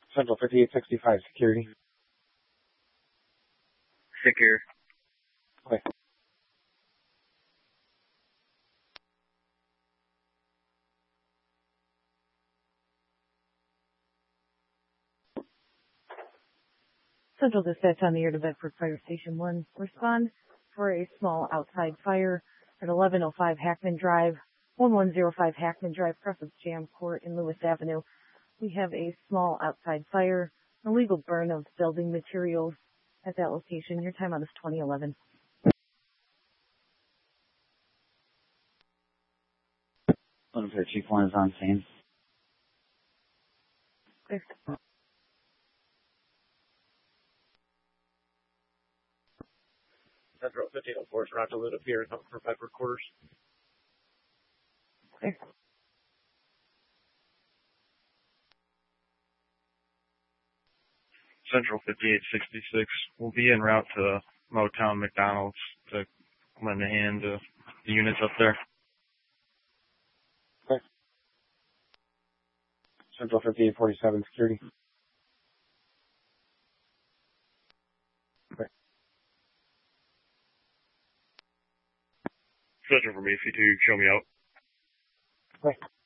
Central 5865 security. Secure. Okay. Central Dispatch on the air to Bedford Fire Station 1. Respond for a small outside fire at 1105 Hackman Drive, 1105 Hackman Drive, Crescent Jam Court in Lewis Avenue. We have a small outside fire, illegal burn of building materials at that location. Your time on is 2011. Chief 1 is on scene. Clear. Central 1504 is Roger Lit up here for Bedford quarters. Clear. Central 5866 will be en route to Motown McDonald's to lend a hand to the units up there. Okay. Central 5847 security. Okay. Central from AC2, show me out. Okay.